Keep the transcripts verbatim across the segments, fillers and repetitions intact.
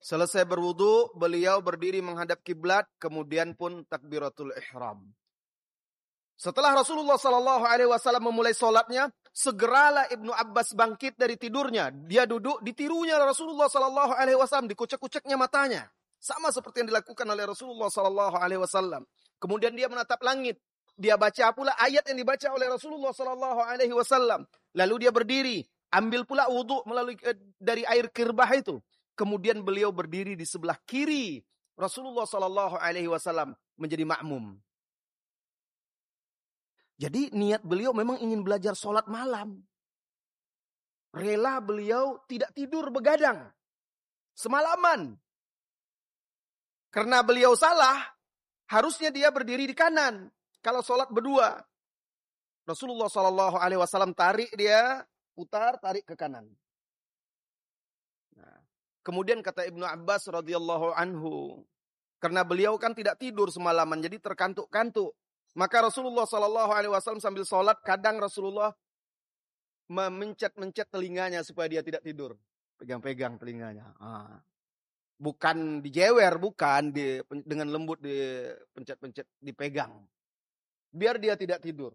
Selesai berwudu, beliau berdiri menghadap kiblat, kemudian pun takbiratul ihram. Setelah Rasulullah Shallallahu Alaihi Wasallam memulai sholatnya, segeralah Ibnu Abbas bangkit dari tidurnya. Dia duduk, ditirunya Rasulullah Shallallahu Alaihi Wasallam, dikucek-kuceknya matanya, sama seperti yang dilakukan oleh Rasulullah Shallallahu Alaihi Wasallam. Kemudian dia menatap langit. Dia baca pula ayat yang dibaca oleh Rasulullah Shallallahu Alaihi Wasallam. Lalu dia berdiri, ambil pula wudhu melalui eh, dari air kirbah itu. Kemudian beliau berdiri di sebelah kiri Rasulullah Shallallahu Alaihi Wasallam menjadi makmum. Jadi niat beliau memang ingin belajar sholat malam. Rela beliau tidak tidur begadang semalaman. Karena beliau salah, harusnya dia berdiri di kanan. Kalau sholat berdua, Rasulullah Shallallahu Alaihi Wasallam tarik dia, putar, tarik ke kanan. Nah, kemudian kata Ibnu Abbas radhiyallahu anhu, karena beliau kan tidak tidur semalaman, jadi terkantuk-kantuk. Maka Rasulullah Shallallahu Alaihi Wasallam sambil sholat, kadang Rasulullah memencet-mencet telinganya supaya dia tidak tidur. Pegang-pegang telinganya. Ah. Bukan dijewer, bukan di, dengan lembut dipencet-pencet, dipegang. Biar dia tidak tidur.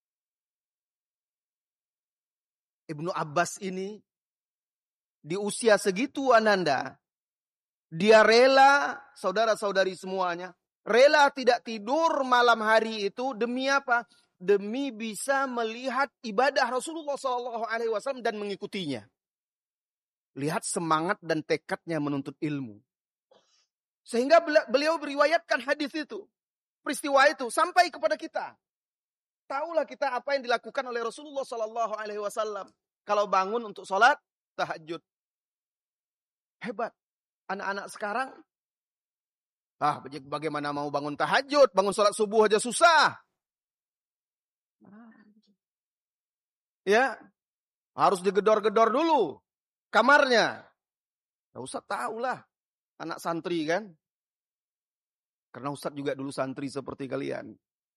Ibnu Abbas ini di usia segitu Ananda, dia rela, saudara-saudari semuanya, rela tidak tidur malam hari itu demi apa? Demi bisa melihat ibadah Rasulullah shallallahu alaihi wasallam dan mengikutinya. Lihat semangat dan tekadnya menuntut ilmu. Sehingga beliau beriwayatkan hadis itu, peristiwa itu sampai kepada kita. Tahulah kita apa yang dilakukan oleh Rasulullah shallallahu alaihi wasallam kalau bangun untuk sholat tahajud. Hebat. Anak-anak sekarang, ah, bagaimana mau bangun tahajud, bangun sholat subuh aja susah. Ya, harus digedor-gedor dulu kamarnya. Gak usah tahulah anak santri kan. Karena Ustadz juga dulu santri seperti kalian.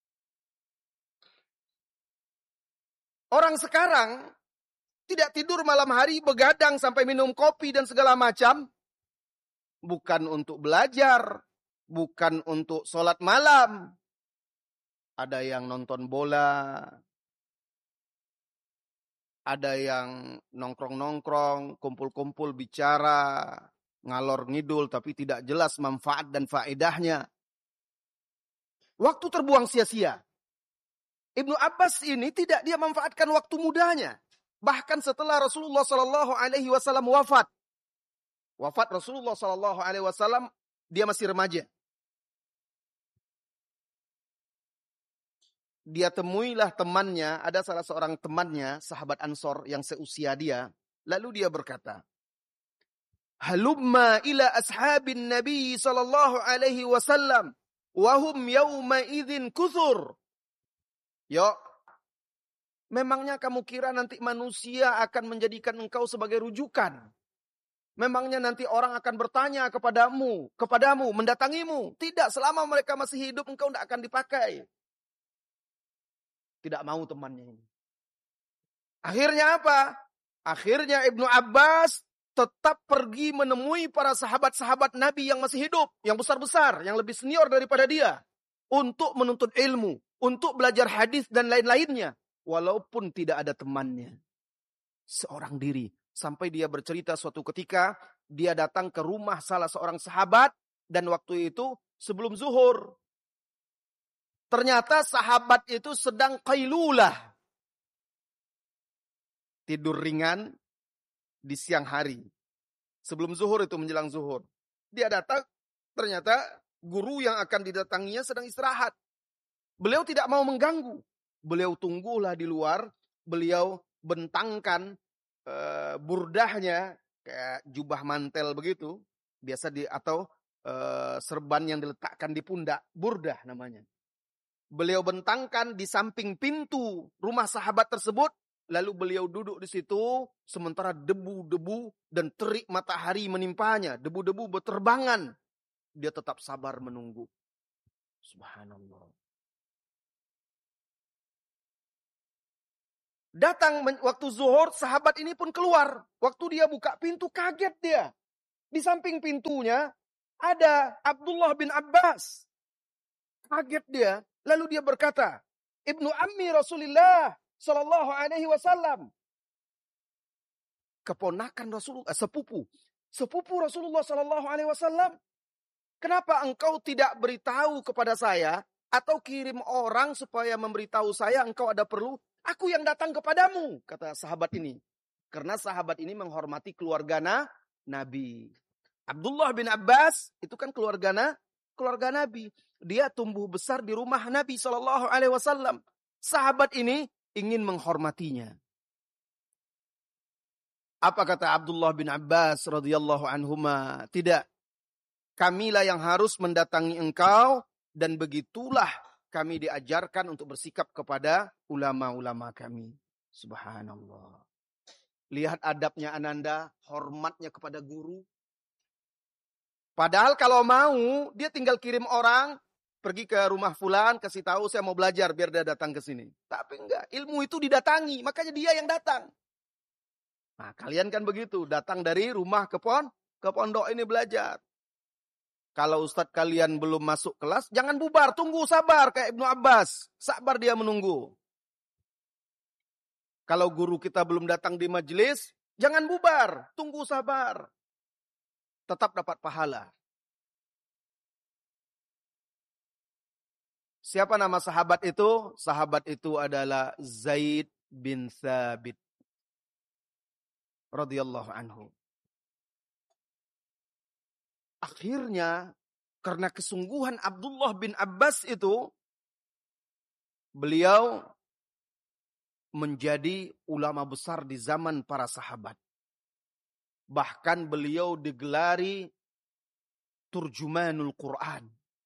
Orang sekarang tidak tidur malam hari, begadang sampai minum kopi dan segala macam. Bukan untuk belajar, bukan untuk sholat malam. Ada yang nonton bola, ada yang nongkrong-nongkrong, kumpul-kumpul bicara, ngalor ngidul tapi tidak jelas manfaat dan faedahnya. Waktu terbuang sia-sia. Ibnu Abbas ini tidak dia manfaatkan waktu mudanya. Bahkan setelah Rasulullah shallallahu alaihi wasallam wafat. Wafat Rasulullah shallallahu alaihi wasallam, dia masih remaja. Dia temuilah temannya, ada salah seorang temannya, sahabat Ansor yang seusia dia. Lalu dia berkata, Halumma ila ashabin Nabi sallallahu alaihi wasallam, wahum yawma idzin kuthur. Yuk, memangnya kamu kira nanti manusia akan menjadikan engkau sebagai rujukan? Memangnya nanti orang akan bertanya kepadamu, kepadamu, mendatangimu. Tidak, selama mereka masih hidup engkau tidak akan dipakai. Tidak mau temannya ini. Akhirnya apa? Akhirnya Ibnu Abbas tetap pergi menemui para sahabat-sahabat Nabi yang masih hidup, yang besar-besar, yang lebih senior daripada dia. Untuk menuntut ilmu, untuk belajar hadis dan lain-lainnya. Walaupun tidak ada temannya. Seorang diri. Sampai dia bercerita suatu ketika, dia datang ke rumah salah seorang sahabat, dan waktu itu sebelum zuhur. Ternyata sahabat itu sedang qailulah. Tidur ringan di siang hari. Sebelum zuhur itu, menjelang zuhur. Dia datang, ternyata guru yang akan didatanginya sedang istirahat. Beliau tidak mau mengganggu. Beliau tunggulah di luar, beliau bentangkan Uh, burdahnya, kayak jubah mantel begitu, biasa di atau uh, serban yang diletakkan di pundak, burdah namanya. Beliau bentangkan di samping pintu rumah sahabat tersebut, lalu beliau duduk di situ, sementara debu-debu dan terik matahari menimpanya, debu-debu berterbangan. Dia tetap sabar menunggu. Subhanallah. Datang waktu zuhur, sahabat ini pun keluar. Waktu dia buka pintu, kaget dia. Di samping pintunya ada Abdullah bin Abbas. Kaget dia. Lalu dia berkata, Ibnu Ammi Rasulullah Sallallahu Alaihi Wasallam. Keponakan Rasulullah, sepupu. Sepupu Rasulullah Sallallahu Alaihi Wasallam. Kenapa engkau tidak beritahu kepada saya atau kirim orang supaya memberitahu saya engkau ada perlu? Aku yang datang kepadamu, kata sahabat ini. Karena sahabat ini menghormati keluarga Nabi. Abdullah bin Abbas itu kan keluarga keluarga Nabi. Dia tumbuh besar di rumah Nabi Shallallahu Alaihi Wasallam. Sahabat ini ingin menghormatinya. Apa kata Abdullah bin Abbas radhiyallahu anhuma? Tidak. Kamilah yang harus mendatangi engkau dan begitulah kami diajarkan untuk bersikap kepada ulama-ulama kami. Subhanallah. Lihat adabnya Ananda, hormatnya kepada guru. Padahal kalau mau, dia tinggal kirim orang, pergi ke rumah fulan, kasih tahu saya mau belajar biar dia datang ke sini. Tapi enggak, ilmu itu didatangi, makanya dia yang datang. Nah, kalian kan begitu, datang dari rumah ke pon, ke pondok ini belajar. Kalau ustadz kalian belum masuk kelas, jangan bubar, tunggu sabar kayak Ibnu Abbas. Sabar dia menunggu. Kalau guru kita belum datang di majelis, jangan bubar, tunggu sabar. Tetap dapat pahala. Siapa nama sahabat itu? Sahabat itu adalah Zaid bin Thabit radhiyallahu anhu. Akhirnya, karena kesungguhan Abdullah bin Abbas itu, beliau menjadi ulama besar di zaman para sahabat. Bahkan beliau digelari Turjumanul Quran.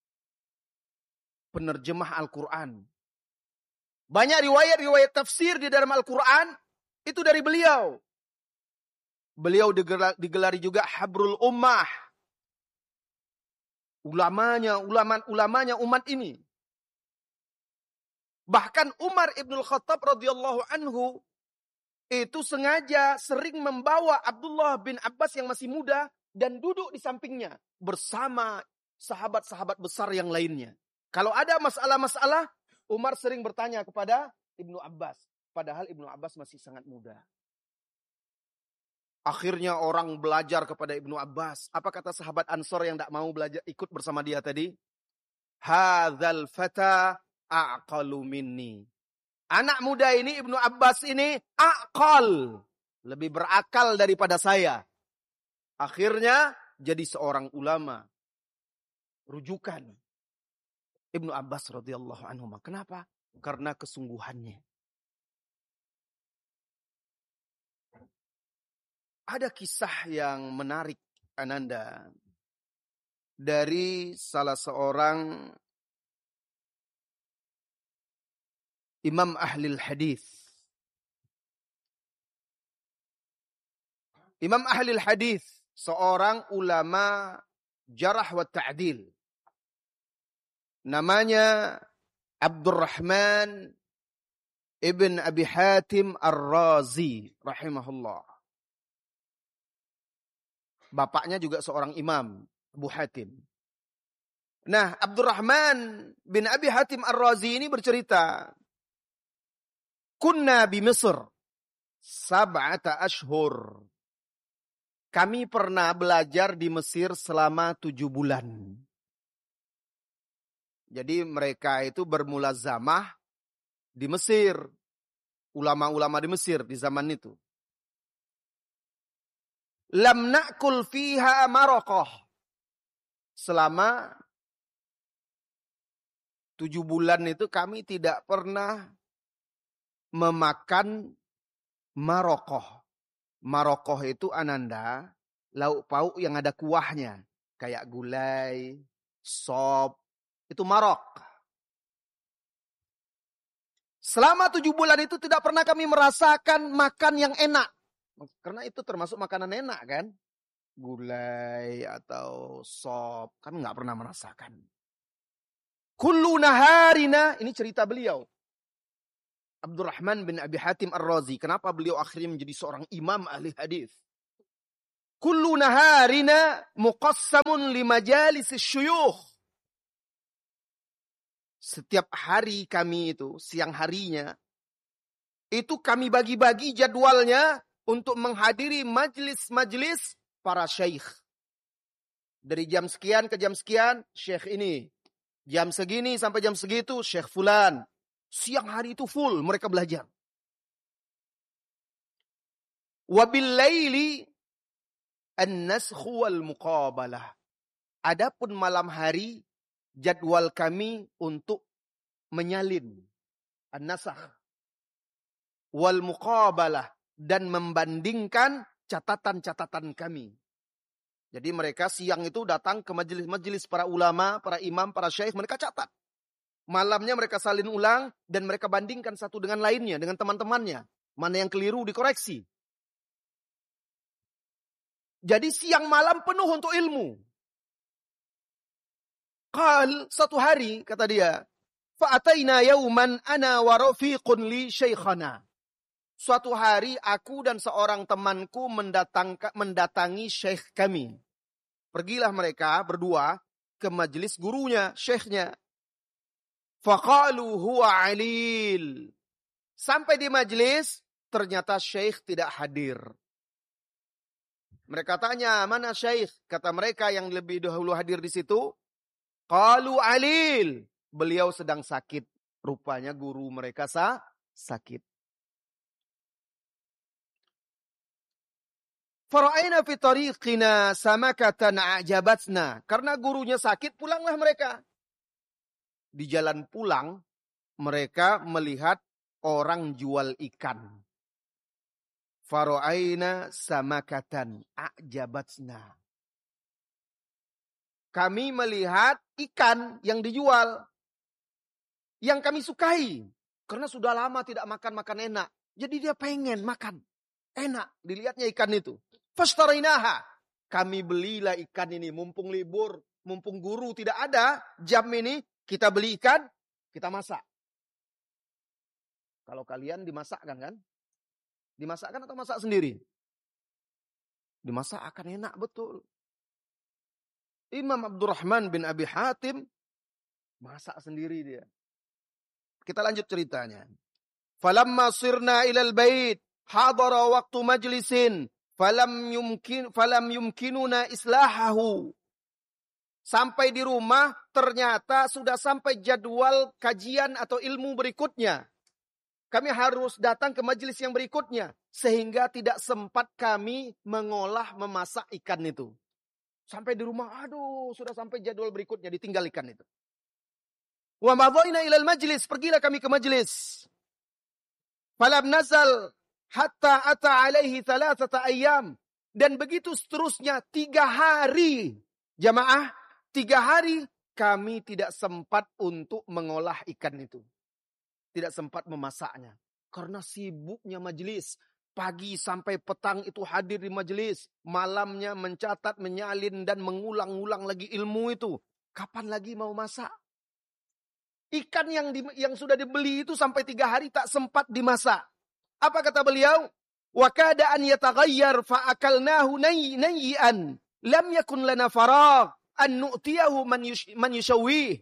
Penerjemah Al-Quran. Banyak riwayat-riwayat tafsir di dalam Al-Quran, itu dari beliau. Beliau digelari juga Habrul Ummah. Ulamanya, ulama-ulamanya umat ini. Bahkan Umar ibn Khattab radhiyallahu anhu itu sengaja sering membawa Abdullah bin Abbas yang masih muda dan duduk di sampingnya bersama sahabat-sahabat besar yang lainnya. Kalau ada masalah-masalah, Umar sering bertanya kepada Ibnu Abbas. Padahal Ibnu Abbas masih sangat muda. Akhirnya orang belajar kepada Ibnu Abbas. Apa kata sahabat Ansor yang tidak mau belajar ikut bersama dia tadi? Hadzal fata aqalu minni. Anak muda ini, Ibnu Abbas ini, aqal. Lebih berakal daripada saya. Akhirnya jadi seorang ulama. Rujukan. Ibnu Abbas radhiyallahu anhu. Kenapa? Karena kesungguhannya. Ada kisah yang menarik, Ananda. Dari salah seorang Imam Ahlil Hadis. Imam Ahlil Hadis, seorang ulama jarah wa ta'dil. Namanya Abdurrahman ibn Abi Hatim Ar-Razi rahimahullah. Bapaknya juga seorang imam, Abu Hatim. Nah, Abdurrahman bin Abi Hatim Ar-Razi ini bercerita, Kunna bi Misr sab'ata ashhur. Kami pernah belajar di Mesir selama tujuh bulan. Jadi mereka itu bermulazamah di Mesir. Ulama-ulama di Mesir di zaman itu. Lam na'kul fiha maraqah. Selama tujuh bulan itu kami tidak pernah memakan maraqah. Maraqah itu Ananda, lauk pauk yang ada kuahnya. Kayak gulai, sop, itu maraq. Selama tujuh bulan itu tidak pernah kami merasakan makan yang enak. Karena itu termasuk makanan enak kan. Gulai atau sop. Kami nggak pernah merasakan. Kullu naharina. Ini cerita beliau. Abdurrahman bin Abi Hatim Ar-Razi. Kenapa beliau akhirnya menjadi seorang imam ahli hadis. kullu naharina muqassamun li majalis syuyukh. Setiap hari kami itu, siang harinya, itu kami bagi-bagi jadwalnya untuk menghadiri majlis-majlis para syekh. Dari jam sekian ke jam sekian, syekh ini. Jam segini sampai jam segitu, syekh fulan. Siang hari itu full, mereka belajar. Wabil laili an-naskhu wal muqabalah. Adapun malam hari, jadwal kami untuk menyalin an-nasakh wal muqabalah dan membandingkan catatan-catatan kami. Jadi mereka siang itu datang ke majelis-majelis para ulama, para imam, para syekh, mereka catat. Malamnya mereka salin ulang dan mereka bandingkan satu dengan lainnya, dengan teman-temannya. Mana yang keliru dikoreksi. Jadi siang malam penuh untuk ilmu. Qal, satu hari, kata dia, fa'ataina yauman ana wa rafiqun li syekhana. Suatu hari aku dan seorang temanku mendatang, mendatangi syekh kami. Pergilah mereka berdua ke majelis gurunya, syekhnya. Faqalu huwa alil. Sampai di majelis, ternyata syekh tidak hadir. Mereka tanya, mana syekh? Kata mereka yang lebih dahulu hadir di situ, qalu alil. Beliau sedang sakit. Rupanya guru mereka sah, sakit. Fara'aina fi tariqina samakatan a'jabatna. Karena gurunya sakit, pulanglah mereka. Di jalan pulang, mereka melihat orang jual ikan. Fara'aina samakatan a'jabatna. Kami melihat ikan yang dijual. Yang kami sukai. Karena sudah lama tidak makan-makan enak. Jadi dia pengen makan. Enak dilihatnya ikan itu. Fashtarinaha. Kami belilah ikan ini. Mumpung libur. Mumpung guru tidak ada. Jam ini kita beli ikan. Kita masak. Kalau kalian dimasakkan kan? Dimasakkan atau masak sendiri? Dimasak akan enak betul. Imam Abdurrahman bin Abi Hatim masak sendiri dia. Kita lanjut ceritanya. Falamma sirna ilal bait hadara waktu majlisin falam yumkin falam yumkinuna islahahu. Sampai di rumah ternyata sudah sampai jadwal kajian atau ilmu berikutnya. Kami harus datang ke majelis yang berikutnya sehingga tidak sempat kami mengolah memasak ikan itu. Sampai di rumah, aduh, sudah sampai jadwal berikutnya, ditinggal ikan itu. Wa madhaina ilal majlis, pergilah kami ke majlis. Falam nazal hatta ata alaihi thalathata ayyam. Dan begitu seterusnya, tiga hari. Jamaah, tiga hari kami tidak sempat untuk mengolah ikan itu. Tidak sempat memasaknya. Karena sibuknya majlis. Pagi sampai petang itu hadir di majelis. Malamnya mencatat, menyalin dan mengulang-ulang lagi ilmu itu. Kapan lagi mau masak? Ikan yang di, yang sudah dibeli itu sampai tiga hari tak sempat dimasak. Apa kata beliau? Wa kada an yataghayyar fa akalnahu nayyan. Lam yakun lana faragh an nu'tiyahu man yush, man yushawih.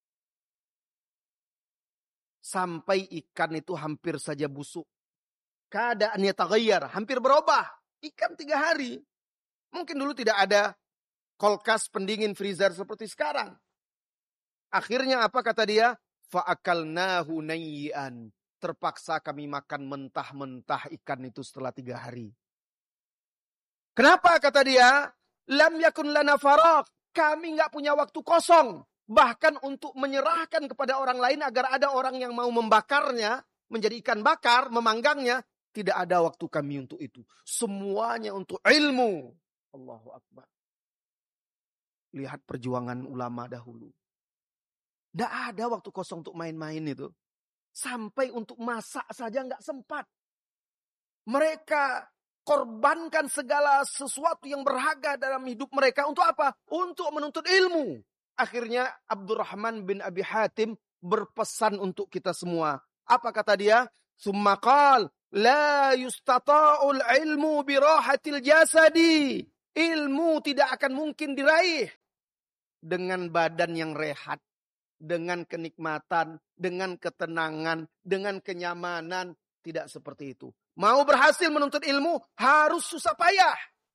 Sampai ikan itu hampir saja busuk. Keadaan yataghayyar, hampir berubah. Ikan tiga hari. Mungkin dulu tidak ada kulkas pendingin freezer seperti sekarang. Akhirnya apa kata dia? Fa'akalnahu nayyan. Terpaksa kami makan mentah-mentah ikan itu setelah tiga hari. Kenapa kata dia? Lam yakun lana faragh. Kami nggak punya waktu kosong. Bahkan untuk menyerahkan kepada orang lain agar ada orang yang mau membakarnya. Menjadi ikan bakar, memanggangnya. Tidak ada waktu kami untuk itu. Semuanya untuk ilmu. Allahu Akbar. Lihat perjuangan ulama dahulu. Tidak ada waktu kosong untuk main-main itu. Sampai untuk masak saja nggak sempat. Mereka korbankan segala sesuatu yang berharga dalam hidup mereka. Untuk apa? Untuk menuntut ilmu. Akhirnya Abdurrahman bin Abi Hatim berpesan untuk kita semua. Apa kata dia? Summa qal, la yustata'ul ilmu birahatil jasadi. Ilmu tidak akan mungkin diraih dengan badan yang rehat, dengan kenikmatan, dengan ketenangan, dengan kenyamanan. Tidak seperti itu. Mau berhasil menuntut ilmu harus susah payah.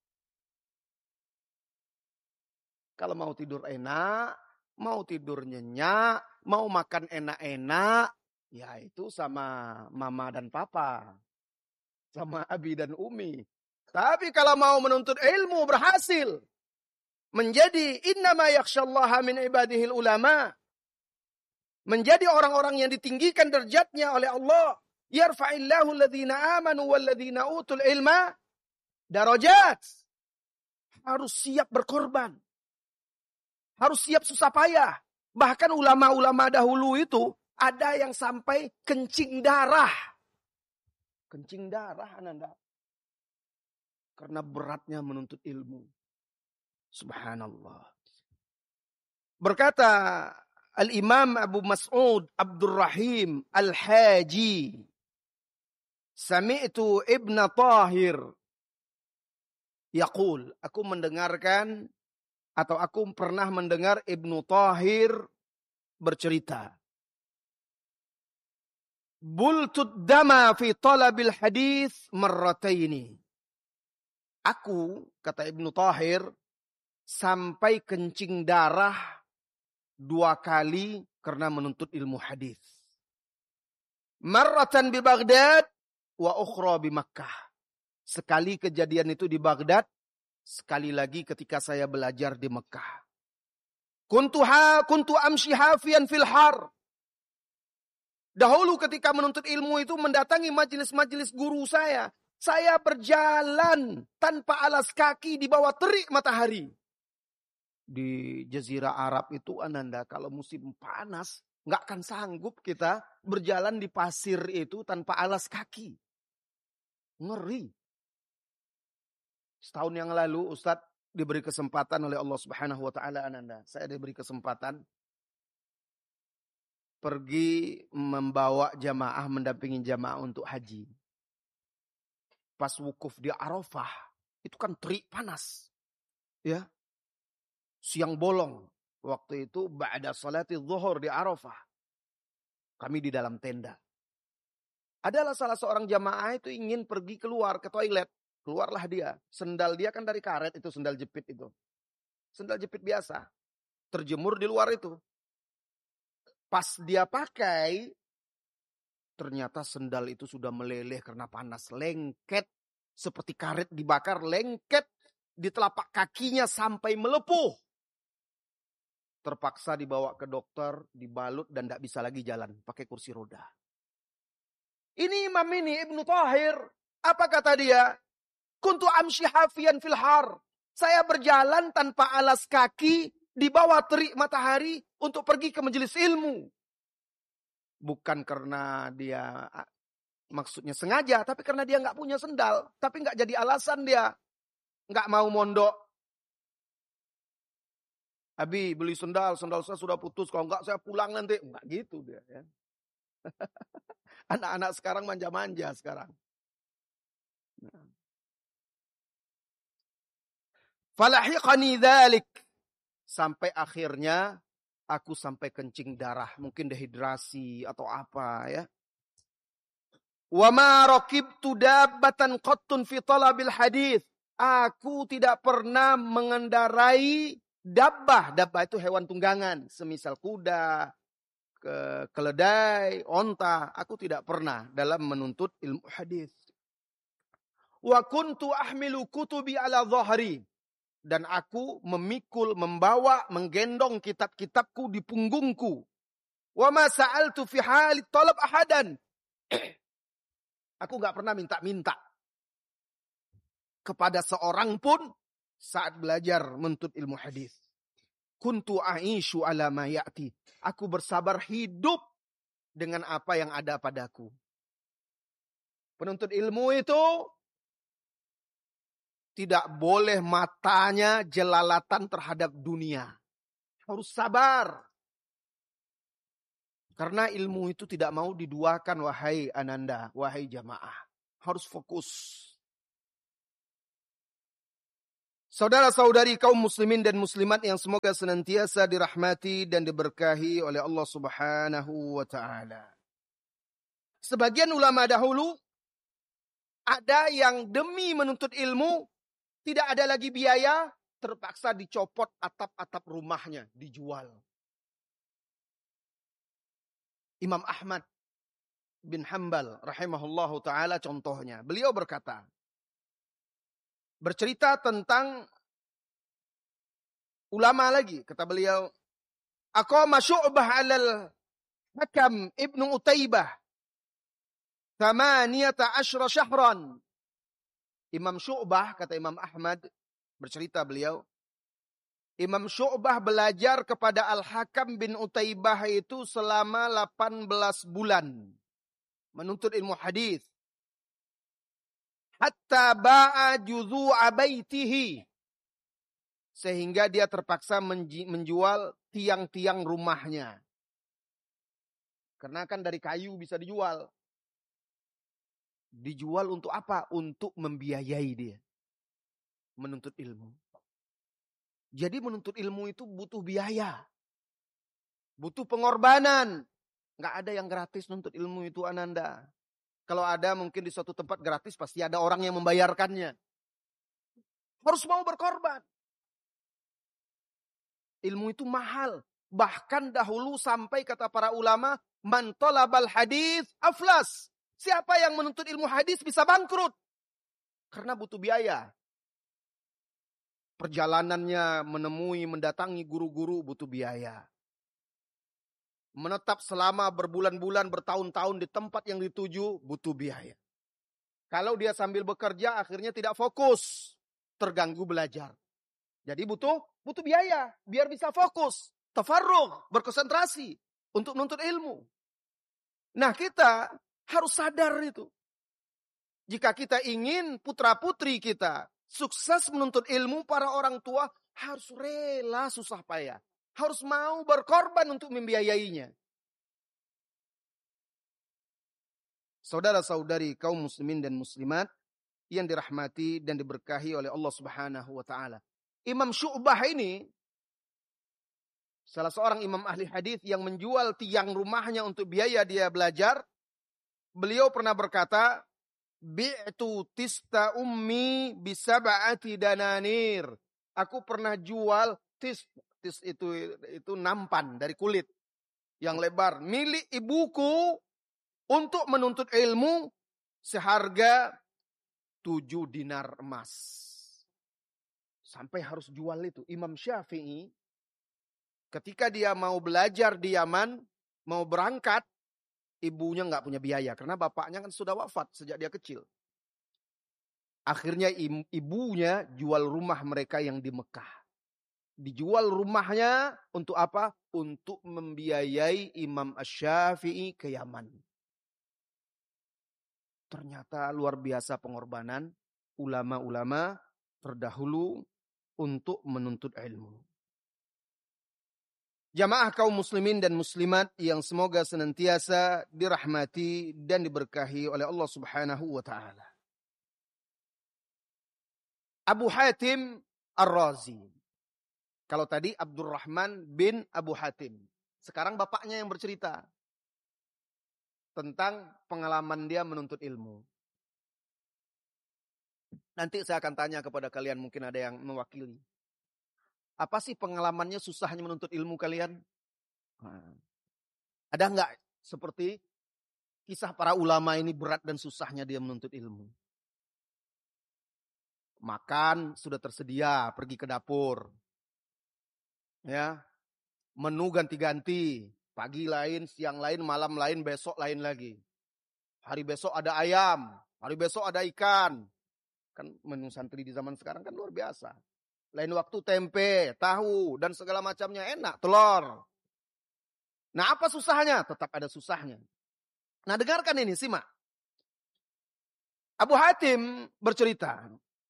Kalau mau tidur enak, mau tidur nyenyak, mau makan enak-enak, ya itu sama mama dan papa. Sama abi dan umi. Tapi kalau mau menuntut ilmu berhasil. Menjadi innama yakhsyallaha min ibadihil ulama. Menjadi orang-orang yang ditinggikan derajatnya oleh Allah. Yarfa'illahu alladhina amanu walladhina utul ilma darajat. Harus siap berkorban. Harus siap susah payah. Bahkan ulama-ulama dahulu itu ada yang sampai kencing darah. Kencing darah Ananda. Karena beratnya menuntut ilmu. Subhanallah. Berkata Al-Imam Abu Mas'ud Abdurrahim Al-Haji. Sami'tu Ibn Tahir. Yaqul. Aku mendengarkan atau aku pernah mendengar Ibnu Tahir bercerita. Bultud dama fi talabil hadis marrataini. Aku, kata Ibnu Tahir, sampai kencing darah dua kali karena menuntut ilmu hadis. Marratan di Baghdad wa ukhra di Makkah. Sekali kejadian itu di Baghdad, sekali lagi ketika saya belajar di Mekah. Kuntu ha kuntu amshi hafian fil har. Dahulu ketika menuntut ilmu itu mendatangi majelis-majelis guru saya. Saya berjalan tanpa alas kaki di bawah terik matahari. Di Jazirah Arab itu Ananda, kalau musim panas, nggak akan sanggup kita berjalan di pasir itu tanpa alas kaki. Ngeri. Setahun yang lalu Ustadz diberi kesempatan oleh Allah Subhanahu wa taala Ananda. Saya diberi kesempatan pergi membawa jamaah, mendampingi jamaah untuk haji. Pas wukuf di Arafah, itu kan terik panas. Ya. Siang bolong. Waktu itu ba'da salati zuhur di Arafah. Kami di dalam tenda. Adalah salah seorang jamaah itu ingin pergi keluar ke toilet. Keluarlah dia. Sendal dia kan dari karet itu, sendal jepit itu. Sendal jepit biasa. Terjemur di luar itu. Pas dia pakai, ternyata sendal itu sudah meleleh karena panas. Lengket. Seperti karet dibakar, lengket di telapak kakinya sampai melepuh. Terpaksa dibawa ke dokter, dibalut dan tidak bisa lagi jalan. Pakai kursi roda. Ini imam ini, Ibnu Tahir. Apa kata dia? Kuntu amshi hafian fil har. Saya berjalan tanpa alas kaki di bawah terik matahari untuk pergi ke majelis ilmu. Bukan karena dia maksudnya sengaja, tapi karena dia nggak punya sendal. Tapi nggak jadi alasan dia nggak mau mondok. Abi beli sendal, sendal saya sudah putus. Kalau nggak saya pulang nanti. Nggak gitu dia. Ya. Anak-anak sekarang manja-manja sekarang. Nah. Falahiqani dzalik. Sampai akhirnya aku sampai kencing darah. Mungkin dehidrasi atau apa ya. Wa ma raqibtu dabbatan qattun fi talabil hadits. Aku tidak pernah mengendarai dabbah. Dabbah itu hewan tunggangan. Semisal kuda, ke keledai, onta. Aku tidak pernah dalam menuntut ilmu hadis. Wa kuntu ahmilu kutubi ala dhahri. Dan aku memikul, membawa, menggendong kitab-kitabku di punggungku. Wa ma sa'altu fi hali talab ahadan. Aku gak pernah minta-minta kepada seorang pun saat belajar menuntut ilmu hadis. Kuntu a'ishu ala ma ya'ti. Aku bersabar hidup dengan apa yang ada padaku. Penuntut ilmu itu tidak boleh matanya jelalatan terhadap dunia. Harus sabar. Karena ilmu itu tidak mau diduakan, wahai ananda, wahai jamaah. Harus fokus. Saudara-saudari kaum muslimin dan muslimat yang semoga senantiasa dirahmati dan diberkahi oleh Allah Subhanahu wa taala. Sebagian ulama dahulu ada yang demi menuntut ilmu tidak ada lagi biaya, terpaksa dicopot atap-atap rumahnya, dijual. Imam Ahmad bin Hanbal rahimahullahu taala contohnya. Beliau berkata, bercerita tentang ulama lagi, kata beliau, aqama Syu'bah 'alal Hakam ibnu Utaibah thamaniyata asyra syahran. Imam Syu'bah, kata Imam Ahmad, bercerita beliau, Imam Syu'bah belajar kepada Al-Hakam bin Utaibah itu selama delapan belas bulan. Menuntut ilmu hadis. Hatta ba'a juzu'a baitihi. Sehingga dia terpaksa menjual tiang-tiang rumahnya. Karena kan dari kayu bisa dijual. Dijual untuk apa? Untuk membiayai dia. Menuntut ilmu. Jadi menuntut ilmu itu butuh biaya. Butuh pengorbanan. Nggak ada yang gratis nuntut ilmu itu, Ananda. Kalau ada mungkin di suatu tempat gratis, pasti ada orang yang membayarkannya. Harus mau berkorban. Ilmu itu mahal. Bahkan dahulu sampai kata para ulama, man talabal hadis aflas. Siapa yang menuntut ilmu hadis bisa bangkrut. Karena butuh biaya. Perjalanannya menemui, mendatangi guru-guru butuh biaya. Menetap selama berbulan-bulan, bertahun-tahun di tempat yang dituju, butuh biaya. Kalau dia sambil bekerja, akhirnya tidak fokus. Terganggu belajar. Jadi butuh butuh biaya. Biar bisa fokus. Tafarruq, berkonsentrasi. Untuk menuntut ilmu. Nah, kita harus sadar itu. Jika kita ingin putra-putri kita sukses menuntut ilmu, para orang tua harus rela susah payah. Harus mau berkorban untuk membiayainya. Saudara-saudari kaum muslimin dan muslimat yang dirahmati dan diberkahi oleh Allah Subhanahu wa taala. Imam Syu'bah ini salah seorang imam ahli hadis yang menjual tiang rumahnya untuk biaya dia belajar. Beliau pernah berkata, "Bi'tu tista ummi bisab'ati dananir." Aku pernah jual tis itu itu nampan dari kulit yang lebar milik ibuku untuk menuntut ilmu seharga tujuh dinar emas. Sampai harus jual itu. Imam Syafi'i ketika dia mau belajar di Yaman, mau berangkat, ibunya nggak punya biaya karena bapaknya kan sudah wafat sejak dia kecil. Akhirnya ibunya jual rumah mereka yang di Mekah. Dijual rumahnya untuk apa? Untuk membiayai Imam Asy-Syafi'i ke Yaman. Ternyata luar biasa pengorbanan ulama-ulama terdahulu untuk menuntut ilmu. Jamaah kaum muslimin dan muslimat yang semoga senantiasa dirahmati dan diberkahi oleh Allah Subhanahu wa taala. Abu Hatim Ar-Razi. Kalau tadi Abdurrahman bin Abu Hatim. Sekarang bapaknya yang bercerita tentang pengalaman dia menuntut ilmu. Nanti saya akan tanya kepada kalian, mungkin ada yang mewakili. Apa sih pengalamannya susahnya menuntut ilmu kalian? Nah, ada enggak seperti kisah para ulama ini berat dan susahnya dia menuntut ilmu? Makan sudah tersedia, pergi ke dapur. Ya, menu ganti-ganti, pagi lain, siang lain, malam lain, besok lain lagi. Hari besok ada ayam, hari besok ada ikan. Kan menu santri di zaman sekarang kan luar biasa. Lain waktu tempe, tahu, dan segala macamnya enak, telur. Nah, apa susahnya? Tetap ada susahnya. Nah, dengarkan ini, simak. Abu Hatim bercerita,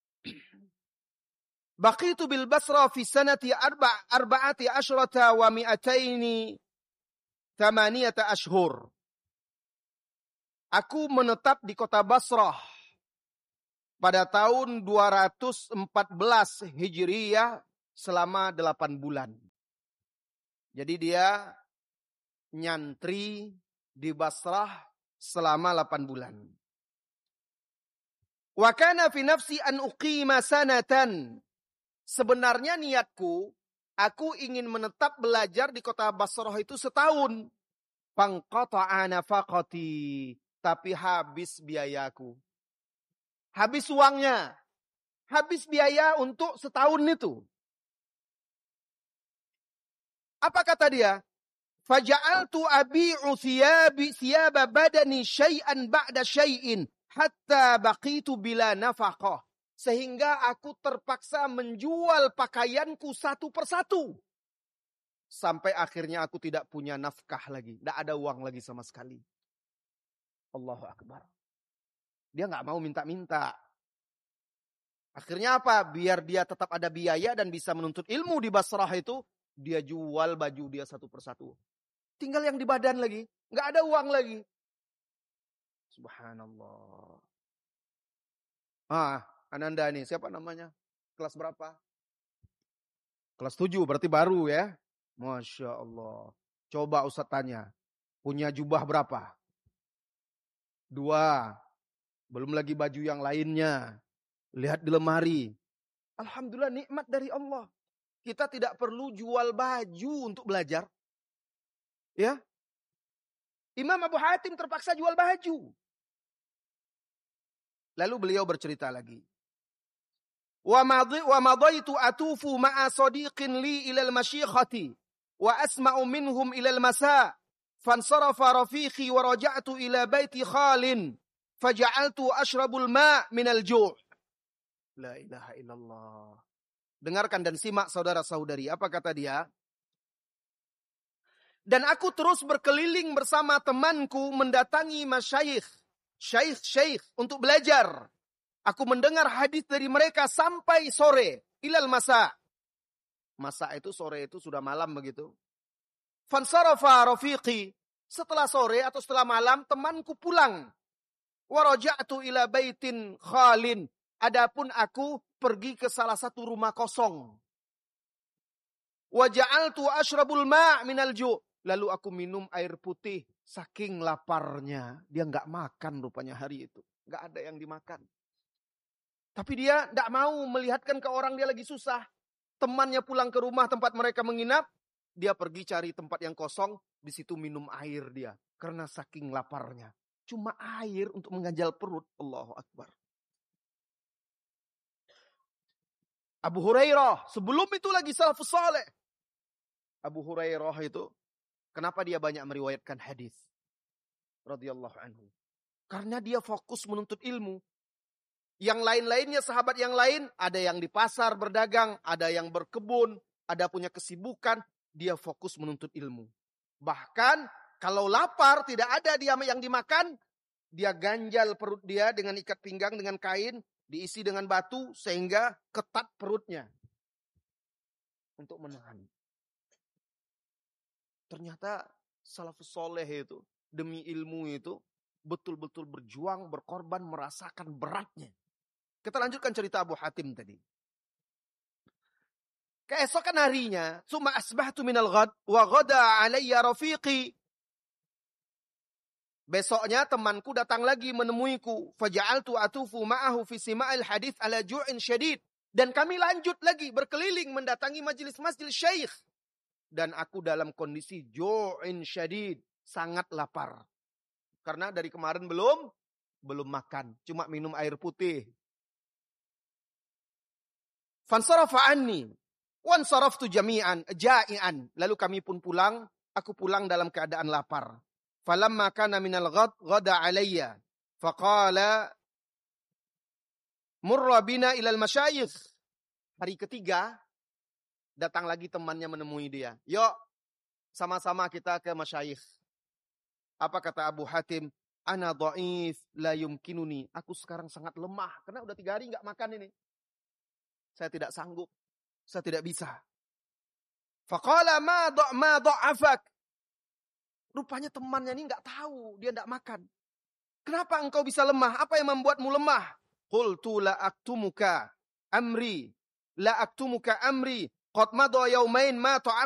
Baqitu bil Basra fi sanati arba' arba'ati asyrata wa mi'ataini thamaniyata ashhur. Aku menetap di kota Basrah pada tahun dua ratus empat belas Hijriyah selama delapan bulan. Jadi dia nyantri di Basrah selama delapan bulan. Wa kana fi nafsi an uqima sanatan. Sebenarnya niatku, aku ingin menetap belajar di kota Basrah itu setahun. Fangqata'a nafaqati, tapi habis biayaku. Habis uangnya. Habis biaya untuk setahun itu. Apa kata dia? Faja'altu abi'u thiyabi thiyaba badani syai'an ba'da syai'in hatta baqitu bila nafaqah. Sehingga aku terpaksa menjual pakaianku satu persatu. Sampai akhirnya aku tidak punya nafkah lagi. Tidak ada uang lagi sama sekali. Allahu Akbar. Dia nggak mau minta-minta. Akhirnya apa? Biar dia tetap ada biaya dan bisa menuntut ilmu di Basrah itu. Dia jual baju dia satu persatu. Tinggal yang di badan lagi. Nggak ada uang lagi. Subhanallah. Ah, Ananda nih, siapa namanya? Kelas berapa? Kelas tujuh, berarti baru ya. Masya Allah. Coba Ustaz tanya, punya jubah berapa? Dua. Belum lagi baju yang lainnya. Lihat di lemari. Alhamdulillah nikmat dari Allah. Kita tidak perlu jual baju untuk belajar. Ya. Imam Abu Hatim terpaksa jual baju. Lalu beliau bercerita lagi. Wa madaitu atufu ma'a sadiqin li ila al-masyikhati wa asma'u minhum ila al-masa fansarafa rafiqi wa raja'tu ila baiti khalin faja'altu ashrabul ma' min al-ju'. La ilaha illallah. Dengarkan dan simak saudara-saudari, apa kata dia? Dan aku terus berkeliling bersama temanku mendatangi masyayikh, syekh-syekh untuk belajar. Aku mendengar hadis dari mereka sampai sore. Ilal masa. Masa itu sore itu sudah malam begitu. Fansarafa rafiqi. Setelah sore atau setelah malam temanku pulang. Waraja'tu ila baitin khalin. Adapun aku pergi ke salah satu rumah kosong. Waja'altu ashrabul ma' minal ju'. Lalu aku minum air putih. Saking laparnya. Dia enggak makan rupanya hari itu. Enggak ada yang dimakan. Tapi dia tidak mau melihatkan ke orang dia lagi susah. Temannya pulang ke rumah tempat mereka menginap. Dia pergi cari tempat yang kosong. Di situ minum air dia. Karena saking laparnya. Cuma air untuk mengganjal perut. Allahu Akbar. Abu Hurairah. Sebelum itu lagi salafus saleh. Abu Hurairah itu. Kenapa dia banyak meriwayatkan hadis? Radhiyallahu anhu. Karena dia fokus menuntut ilmu. Yang lain-lainnya, sahabat yang lain, ada yang di pasar berdagang, ada yang berkebun, ada punya kesibukan, dia fokus menuntut ilmu. Bahkan kalau lapar, tidak ada dia yang dimakan, dia ganjal perut dia dengan ikat pinggang, dengan kain, diisi dengan batu, sehingga ketat perutnya. Untuk menahan. Ternyata salafus soleh itu, demi ilmu itu, betul-betul berjuang, berkorban, merasakan beratnya. Kita lanjutkan cerita Abu Hatim tadi. Keesokan harinya, summa asbahtu minal ghad wa ghada alayya rafiqi. Besoknya temanku datang lagi menemuiku. Faja'altu atufu ma'ahu fi sima'il hadith ala ju'in syadid. Dan kami lanjut lagi berkeliling mendatangi majelis-majelis syekh. Dan aku dalam kondisi ju'in syadid. Sangat lapar. Karena dari kemarin belum, belum makan. Cuma minum air putih. Fansarafa anni. Wansaraftu jami'an, ja'ian. Lalu kami pun pulang. Aku pulang dalam keadaan lapar. Falamma kana minal ghad, ghada alayya. Faqala murra bina ilal masyayikh. Hari ketiga, datang lagi temannya menemui dia. Yuk, sama-sama kita ke masyayikh. Apa kata Abu Hatim? Ana dha'if la yumkinuni. Aku sekarang sangat lemah. Karena udah tiga hari nggak makan ini. Saya tidak sanggup. Saya tidak bisa. Faqala ma dha' ma dha'afak. Rupanya temannya ini nggak tahu. Dia nggak makan. Kenapa engkau bisa lemah? Apa yang membuatmu lemah? qultu la aktumuka amri la aktumuka amri qad madha yawmain ma ta'am